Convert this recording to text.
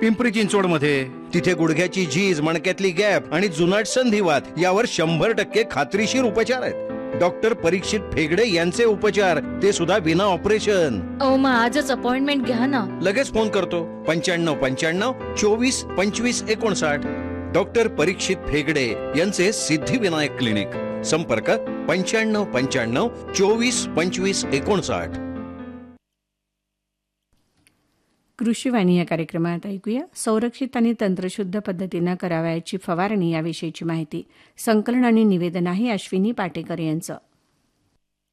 पिंपरी चिंचवडमध्ये. तिथे गुडघ्याची झीज, मणक्यातली गॅप आणि जुनाट संधिवात यावर 100% खात्रीशीर उपचार आहेत. डॉक्टर परीक्षित फेगडे यांचे उपचार, ते सुद्धा विना ऑपरेशन. मग आजच अपॉइंटमेंट घ्या ना. लगेच फोन करतो. 9595 24 25 59. डॉक्टर परीक्षित फेगडे यांचे सिद्धिविनायक क्लिनिक. संपर्क 9595 24 25 59. कृषीवाणी या कार्यक्रमात ऐकूया संरक्षित आणि तंत्रशुद्ध पद्धतीनं करावयाची फवारणी याविषयीची माहिती. संकलन आणि निवेदन आहे अश्विनी पाटेकर यांचं.